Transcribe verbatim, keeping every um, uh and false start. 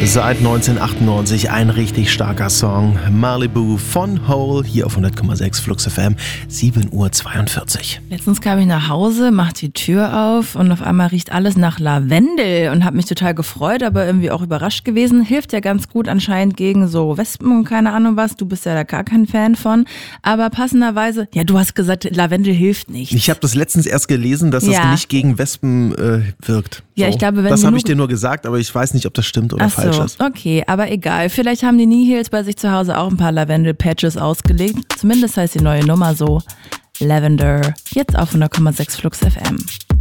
Seit neunzehnhundertachtundneunzig ein richtig starker Song. Malibu von Hole, hier auf hundert Komma sechs Flux F M, sieben Uhr zweiundvierzig. Letztens kam ich nach Hause, mach die Tür auf und auf einmal riecht alles nach Lavendel und habe mich total gefreut, aber irgendwie auch überrascht gewesen. Hilft ja ganz gut anscheinend gegen so Wespen und keine Ahnung was. Du bist ja da gar kein Fan von. Aber passenderweise, ja, du hast gesagt, Lavendel hilft nicht. Ich habe das letztens erst gelesen, dass Ja. es nicht gegen Wespen äh, wirkt. Ja, ich glaube, wenn das du habe ich nur- dir nur gesagt, aber ich weiß nicht, ob das stimmt oder Ach falsch so, ist. okay, aber egal. Vielleicht haben die Nihils bei sich zu Hause auch ein paar Lavendel-Patches ausgelegt. Zumindest heißt die neue Nummer so. Lavender. Jetzt auf hundert Komma sechs Flux F M.